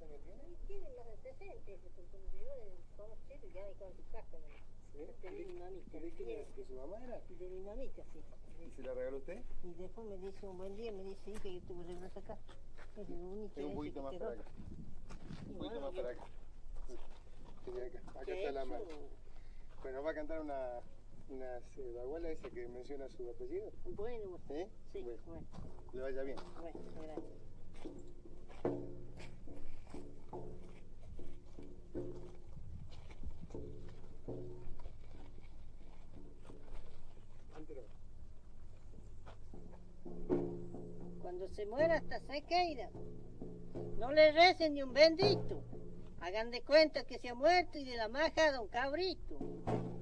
¿Cuántos años tiene? Tiene más de 60, porque murió de conocido y ya me con su casa. ¿Sí? De dinamita. ¿Y de quién era? ¿De su mamá era? Y de dinamita, sí. ¿Y se la regaló usted? Y después me dice un buen día, me dice, hija, yo te voy a regalar esta casa. Es el único Es un poquito más para acá. Un poquito más para acá. Sí, acá está la mano. Bueno, va a cantar unas bagualas esa que menciona su apellido. Bueno, ¿Sí? Sí, Bueno, bueno. le vaya bien. Bueno, gracias. Cuando se muera hasta Sequeira, no le recen ni un bendito. Hagan de cuenta que se ha muerto y de la maja a don Cabrito.